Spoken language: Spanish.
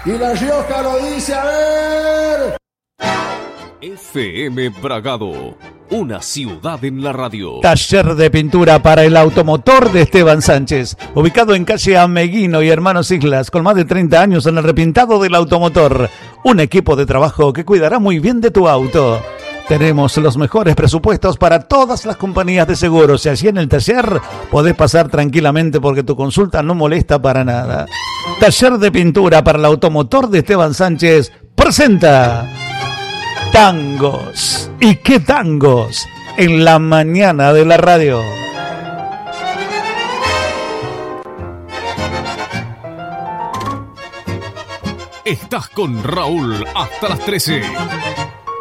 Y La Rioja lo dice, a ver. FM Bragado, una ciudad en la radio. Taller de pintura para el automotor de Esteban Sánchez, ubicado en calle Ameguino y Hermanos Islas, con más de 30 años en el repintado del automotor. Un equipo de trabajo que cuidará muy bien de tu auto. Tenemos los mejores presupuestos para todas las compañías de seguros y allí en el taller podés pasar tranquilamente porque tu consulta no molesta para nada. Taller de pintura para el automotor de Esteban Sánchez presenta Tangos. ¿Y qué tangos? En la mañana de la radio. Estás con Raúl hasta las 13.